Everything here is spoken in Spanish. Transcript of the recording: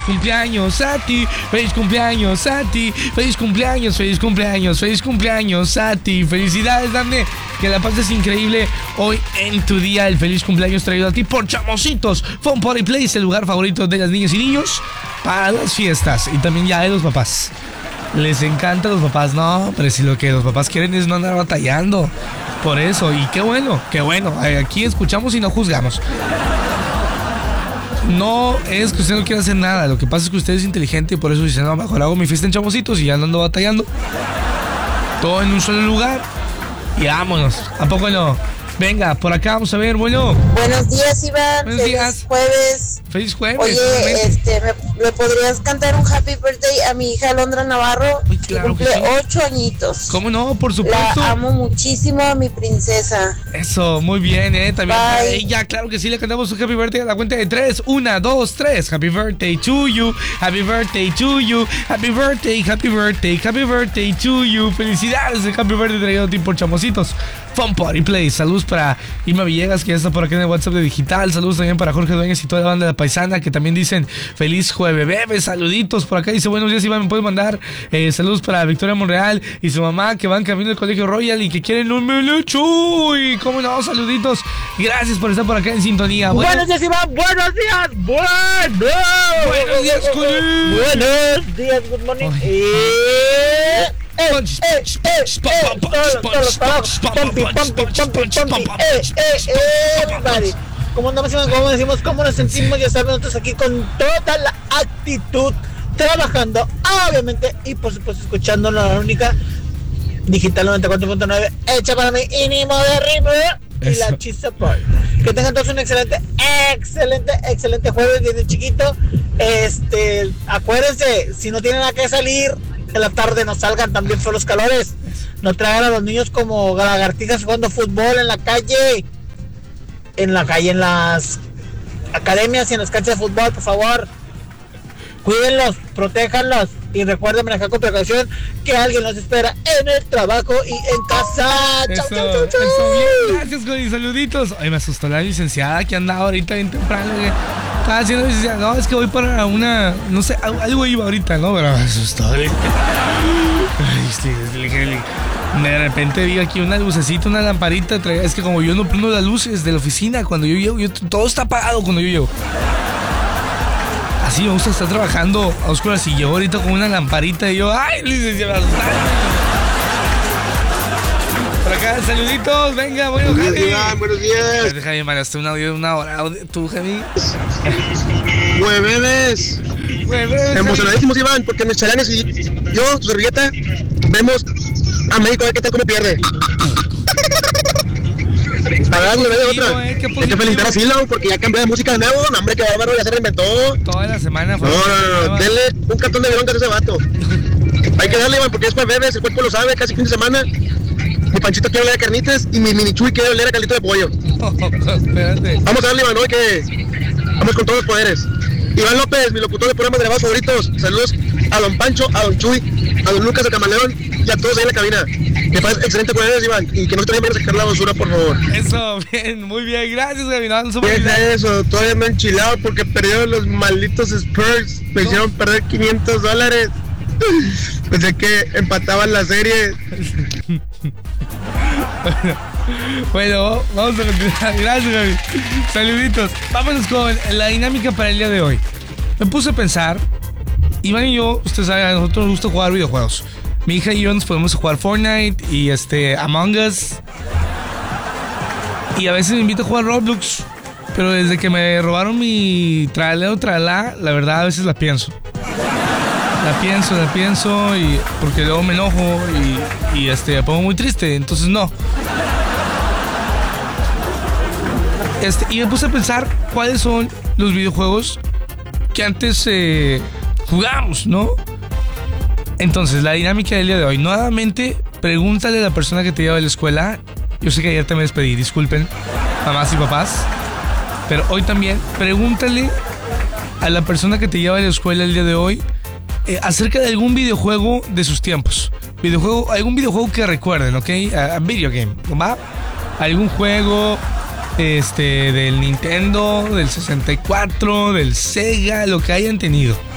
cumpleaños a ti, feliz cumpleaños a ti, feliz cumpleaños, feliz cumpleaños, feliz cumpleaños a ti. Felicidades, Dafne, que la pases increíble hoy en tu día. El feliz cumpleaños traído a ti por Chamositos Fun Party Place, el lugar favorito de las niñas y niños para las fiestas y también ya de los papás. Les encanta a los papás, no, pero si lo que los papás quieren es no andar batallando. Por eso, y qué bueno, aquí escuchamos y no juzgamos. No es que usted no quiera hacer nada, lo que pasa es que usted es inteligente y por eso dice, no, mejor hago mi fiesta en Chamositos y ya no ando batallando. Todo en un solo lugar y vámonos, ¿a poco no? Venga, por acá vamos a ver, bueno. Buenos días, Iván. Buenos días. Jueves. Feliz jueves. Oye, ¿me podrías cantar un happy birthday a mi hija Alondra Navarro? Uy, claro que cumple que sí. 8 añitos. ¿Cómo no? Por supuesto. La amo muchísimo, a mi princesa. Eso, muy bien, también a Bye. ella, claro que sí, le cantamos un happy birthday a la cuenta de 3. 1, 2, 3. Happy birthday to you. Happy birthday to you. Happy birthday, happy birthday, happy birthday to you. Felicidades, el happy birthday traído a ti por Chamositos Fun Party Place. Saludos para Irma Villegas, que ya está por acá en el WhatsApp de Digital. Saludos también para Jorge Dueñas y toda la banda de La Paisana, que también dicen feliz jueves, bebé. Saluditos por acá. Dice buenos días, Iván. Me puedes mandar saludos para Victoria Monreal y su mamá, que van camino del Colegio Royal y que quieren un melechuy. ¿Cómo no? Saluditos. Gracias por estar por acá en sintonía. Buenos días, Iván. Buenos días. Buenos días, Juli. Buenos días, good morning. Everybody. ¿Cómo andamos, Iván? ¿Cómo decimos? ¿Cómo nos sentimos? Ya saben, nosotros aquí con toda la actitud, trabajando, obviamente, y por supuesto escuchando la única Digital 94.9, hecha para mí, y ni modo de ritmo. Y Eso. la Chisa Paul. Que tengan todos un excelente jueves desde chiquito. Acuérdense, si no tienen a qué salir en la tarde, no salgan, también son los calores. No traigan a los niños como lagartijas jugando fútbol en la calle, en las academias y en las canchas de fútbol, por favor. Cuídenlos, protéjanlos y recuerden manejar con precaución, que alguien los espera en el trabajo y en casa. Eso, Chau, chau, chau, chau. eso, bien. Gracias, Juli. Saluditos. Ay, me asustó la licenciada que andaba ahorita bien temprano. Estaba haciendo licenciada. No, es que voy para una, no sé, algo iba ahorita, ¿no? Pero me asustó. Ay, sí, de repente vi aquí una lucecita, una lamparita. Es que como yo no prendo las luces de la oficina cuando yo llego, todo está apagado cuando yo llego. Así me gusta estar trabajando a oscuras y llego ahorita con una lamparita y yo, ¡ay, licenciada! Por acá, saluditos, venga, bueno, Buenos Javi. días, buenos días. Javi, mandaste un audio de una hora. ¿Tú, Javi? Jueves. Emocionadísimos, Iván, porque mis chalanes y yo, tu servilleta, vemos a México a ver qué tal, cómo pierde. La verdad, no me veo otra. Hay que felicitar a Silo porque ya cambió de música de nuevo. No, hombre, que bárbaro, ya se reinventó. Toda la semana fue. No, denle un cartón de broncas a ese vato. Hay que darle, Iván, porque después bebes, el cuerpo lo sabe, casi fin de semana. Mi Panchito quiere oler a carnitas y mi mini Chuy quiere oler a caldito de pollo. Espérate. Vamos a darle, Iván, hoy que vamos con todos los poderes. Iván López, mi locutor de programas de grabados favoritos. Saludos a don Pancho, a don Chuy, a don Lucas de Camaleón y a todos ahí en la cabina. Que pasen excelente jueves, Iván, y que no se vayan a sacar la basura, por favor. Eso, bien, muy bien, gracias, Javi. No, somos Deja eso, todavía me he enchilado porque perdieron los malditos Spurs. Me hicieron perder $500. Pensé que empataban la serie. Bueno, vamos a continuar. Gracias, Javi. Saluditos. Vámonos con la dinámica para el día de hoy. Me puse a pensar, Iván y yo, usted sabe, a nosotros nos gusta jugar videojuegos. Mi hija y yo nos podemos jugar Fortnite y Among Us. Y a veces me invita a jugar Roblox. Pero desde que me robaron mi tralala, la verdad a veces la pienso. La pienso y porque luego me enojo y me pongo muy triste, entonces no. Y me puse a pensar cuáles son los videojuegos que antes jugamos, ¿no? Entonces, la dinámica del día de hoy, nuevamente, pregúntale a la persona que te lleva a la escuela. Yo sé que ayer te me despedí, disculpen, mamás y papás. Pero hoy también, pregúntale a la persona que te lleva a la escuela el día de hoy acerca de algún videojuego de sus tiempos. Algún videojuego que recuerden, ¿ok? A video game, ¿va? Algún juego del Nintendo, del 64, del Sega, lo que hayan tenido.